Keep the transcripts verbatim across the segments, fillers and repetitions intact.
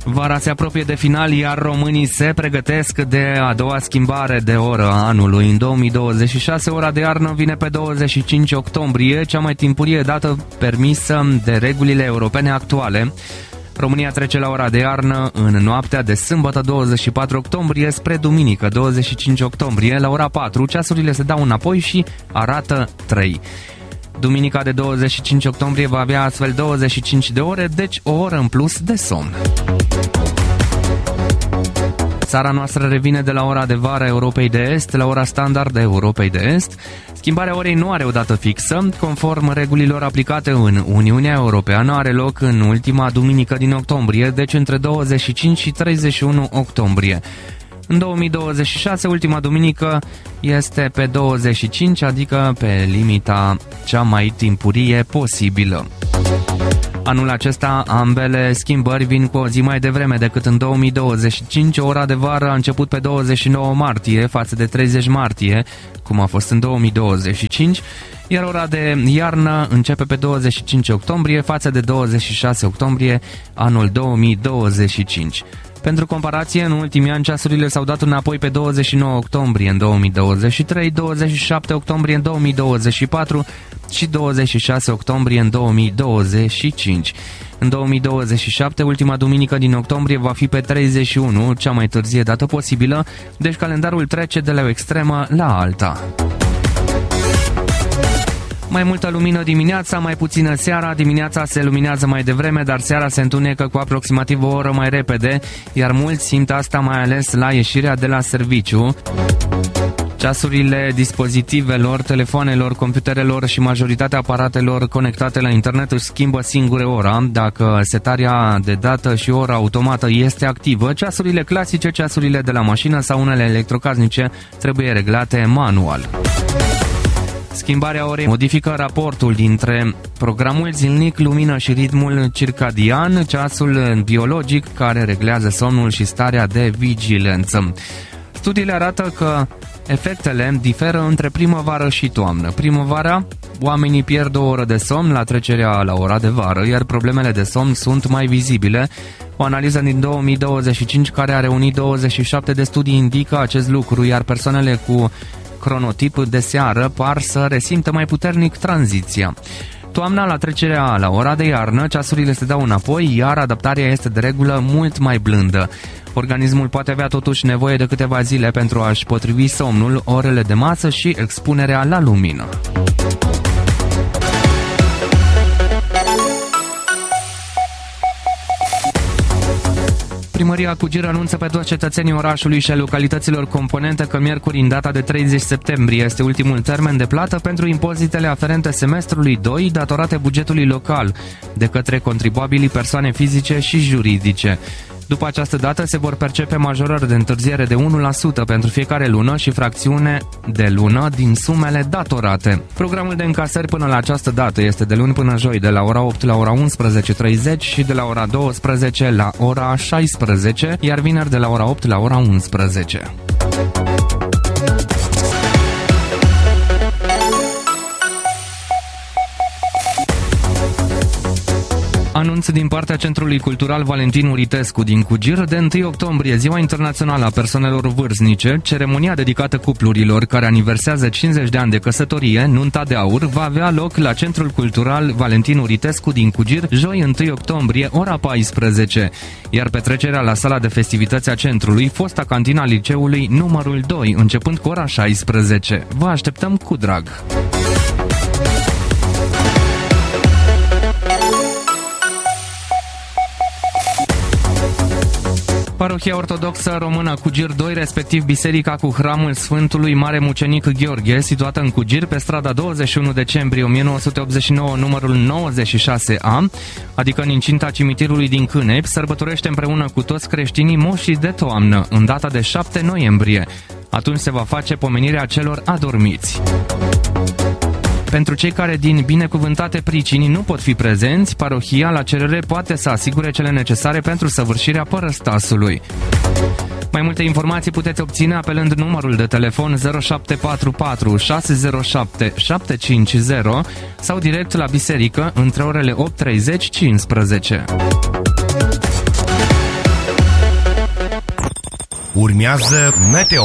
Vara se apropie de final, iar românii se pregătesc de a doua schimbare de oră a anului. În două mii douăzeci și șase, ora de iarnă vine pe douăzeci și cinci octombrie, cea mai timpurie dată permisă de regulile europene actuale. România trece la ora de iarnă în noaptea de sâmbătă douăzeci și patru octombrie spre duminică douăzeci și cinci octombrie. La ora patru, ceasurile se dau înapoi și arată trei. Duminica de douăzeci și cinci octombrie va avea astfel douăzeci și cinci de ore, deci o oră în plus de somn. Țara noastră revine de la ora de vară a Europei de Est la ora standard a Europei de Est. Schimbarea orei nu are o dată fixă. Conform regulilor aplicate în Uniunea Europeană, are loc în ultima duminică din octombrie, deci între douăzeci și cinci și treizeci și unu octombrie. În două mii douăzeci și șase, ultima duminică este pe douăzeci și cinci, adică pe limita cea mai timpurie posibilă. Anul acesta, ambele schimbări vin cu o zi mai devreme decât în două mii douăzeci și cinci. Ora de vară a început pe douăzeci și nouă martie față de treizeci martie, cum a fost în două mii douăzeci și cinci, iar ora de iarnă începe pe douăzeci și cinci octombrie față de douăzeci și șase octombrie anul două mii douăzeci și cinci. Pentru comparație, în ultimii ani ceasurile s-au dat înapoi pe douăzeci și nouă octombrie în două mii douăzeci și trei, douăzeci și șapte octombrie în două mii douăzeci și patru și douăzeci și șase octombrie în două mii douăzeci și cinci. În două mii douăzeci și șapte, ultima duminică din octombrie va fi pe treizeci și unu, cea mai târzie dată posibilă, deci calendarul trece de la o extremă la alta. Mai multă lumină dimineața, mai puțină seara. Dimineața se luminează mai devreme, dar seara se întunecă cu aproximativ o oră mai repede, iar mulți simt asta mai ales la ieșirea de la serviciu. Ceasurile dispozitivelor, telefoanelor, computerelor și majoritatea aparatelor conectate la internet își schimbă singure ora. Dacă setarea de dată și ora automată este activă, ceasurile clasice, ceasurile de la mașină sau unele electrocasnice trebuie reglate manual. Schimbarea orei modifică raportul dintre programul zilnic, lumină și ritmul circadian, ceasul biologic care reglează somnul și starea de vigilență. Studiile arată că efectele diferă între primăvară și toamnă. Primăvara, oamenii pierd o oră de somn la trecerea la ora de vară, iar problemele de somn sunt mai vizibile. O analiză din două mii douăzeci și cinci care a reunit douăzeci și șapte de studii indică acest lucru, iar persoanele cu cronotip de seară par să resimtă mai puternic tranziția. Toamna, la trecerea la ora de iarnă, ceasurile se dau înapoi, iar adaptarea este de regulă mult mai blândă. Organismul poate avea totuși nevoie de câteva zile pentru a-și potrivi somnul, orele de masă și expunerea la lumină. Primăria Cugir anunță pe toți cetățenii orașului și a localităților componente că miercuri, în data de treizeci septembrie, este ultimul termen de plată pentru impozitele aferente semestrului doi datorate bugetului local de către contribuabilii persoane fizice și juridice. După această dată se vor percepe majorări de întârziere de unu la sută pentru fiecare lună și fracțiune de lună din sumele datorate. Programul de încasări până la această dată este de luni până joi de la ora opt la ora unsprezece și treizeci și de la ora douăsprezece la ora șaisprezece, iar vineri de la ora opt la ora unsprezece. Anunț din partea Centrului Cultural Valentin Uritescu din Cugir: de întâi octombrie, Ziua Internațională a Persoanelor Vârstnice, ceremonia dedicată cuplurilor care aniversează cincizeci de ani de căsătorie, nunta de aur, va avea loc la Centrul Cultural Valentin Uritescu din Cugir, joi întâi octombrie, ora paisprezece, iar petrecerea la sala de festivități a centrului, fosta cantina liceului numărul doi, începând cu ora șaisprezece. Vă așteptăm cu drag! Parohia Ortodoxă Română Cugir doi, respectiv Biserica cu Hramul Sfântului Mare Mucenic Gheorghe, situată în Cugir, pe strada douăzeci și unu decembrie o mie nouă sute optzeci și nouă, numărul nouăzeci și șase A, adică în incinta cimitirului din Cânepi, sărbătorește împreună cu toți creștinii moșii de toamnă, în data de șapte noiembrie. Atunci se va face pomenirea celor adormiți. Pentru cei care din binecuvântate pricini nu pot fi prezenți, parohia, la cerere, poate să asigure cele necesare pentru săvârșirea părăstasului. Mai multe informații puteți obține apelând numărul de telefon zero șapte patru patru șase zero șapte șapte cinci zero sau direct la biserică între orele opt și treizeci și cincisprezece. Urmează Meteo.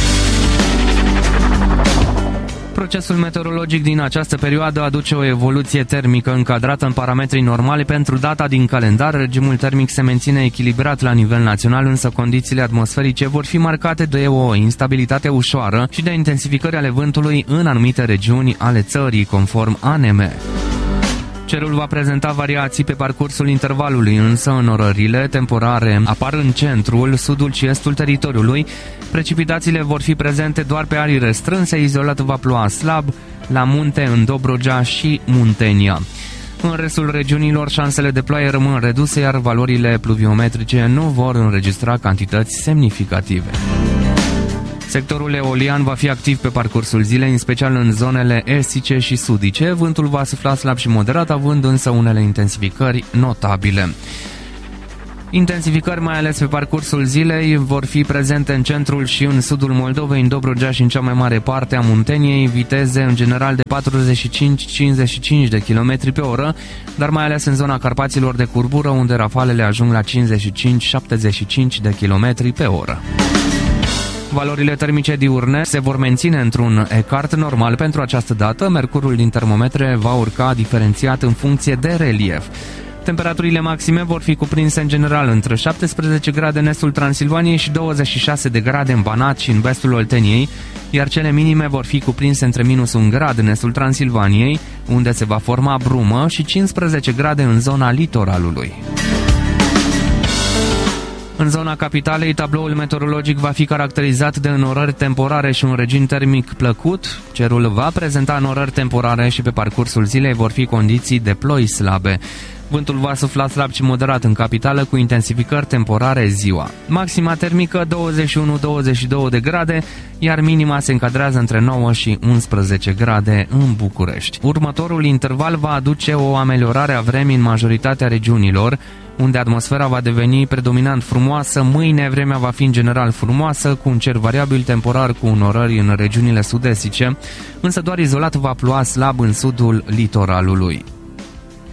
Procesul meteorologic din această perioadă aduce o evoluție termică încadrată în parametrii normali pentru data din calendar. Regimul termic se menține echilibrat la nivel național, însă condițiile atmosferice vor fi marcate de o instabilitate ușoară și de intensificări ale vântului în anumite regiuni ale țării, conform A N M. Cerul va prezenta variații pe parcursul intervalului, însă înnorările temporare apar în centrul, sudul și estul teritoriului. Precipitațiile vor fi prezente doar pe arii restrânse, izolat va ploua slab, la munte, în Dobrogea și Muntenia. În restul regiunilor, șansele de ploaie rămân reduse, iar valorile pluviometrice nu vor înregistra cantități semnificative. Sectorul eolian va fi activ pe parcursul zilei, în special în zonele estice și sudice. Vântul va sufla slab și moderat, având însă unele intensificări notabile. Intensificări, mai ales pe parcursul zilei, vor fi prezente în centrul și în sudul Moldovei, în Dobrogea și în cea mai mare parte a Munteniei, viteze în general de patruzeci și cinci - cincizeci și cinci de kilometri pe oră, dar mai ales în zona Carpaților de curbură, unde rafalele ajung la cincizeci și cinci - șaptezeci și cinci de kilometri pe oră. Valorile termice diurne se vor menține într-un ecart normal pentru această dată. Mercurul din termometre va urca diferențiat în funcție de relief. Temperaturile maxime vor fi cuprinse în general între șaptesprezece grade în estul Transilvaniei și douăzeci și șase de grade în Banat și în vestul Olteniei, iar cele minime vor fi cuprinse între minus un grad în estul Transilvaniei, unde se va forma brumă, și cincisprezece grade în zona litoralului. În zona capitalei, tabloul meteorologic va fi caracterizat de înnorări temporare și un regim termic plăcut. Cerul va prezenta înnorări temporare și pe parcursul zilei vor fi condiții de ploi slabe. Vântul va sufla slab și moderat în capitală, cu intensificări temporare ziua. Maxima termică douăzeci și unu - douăzeci și două de grade, iar minima se încadrează între nouă și unsprezece grade în București. Următorul interval va aduce o ameliorare a vremii în majoritatea regiunilor, unde atmosfera va deveni predominant frumoasă. Mâine vremea va fi în general frumoasă, cu un cer variabil temporar cu înnorări în regiunile sud-estice, însă doar izolat va ploua slab în sudul litoralului.